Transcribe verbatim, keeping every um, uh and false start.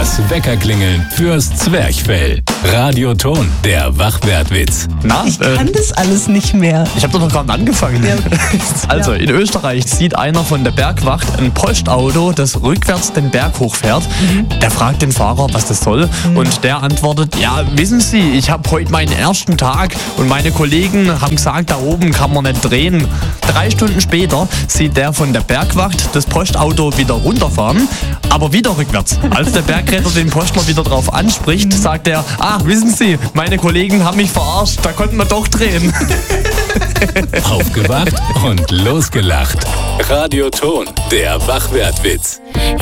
Das Weckerklingeln fürs Zwerchfell. Radioton, der Wachwertwitz. Na, Ich äh, kann das alles nicht mehr. ich habe doch noch gerade angefangen. Ja. Also, in Österreich sieht einer von der Bergwacht ein Postauto, das rückwärts den Berg hochfährt. Der fragt den Fahrer, was das soll. Und der antwortet, ja, wissen Sie, ich habe heute meinen ersten Tag und meine Kollegen haben gesagt, da oben kann man nicht drehen. Drei Stunden später sieht der von der Bergwacht das Postauto wieder runterfahren, aber wieder rückwärts. Als der Bergretter den Postler wieder drauf anspricht, sagt er, ah, wissen Sie, meine Kollegen haben mich verarscht, da konnten wir doch drehen. Aufgewacht und losgelacht. Radioton, der Wachwertwitz.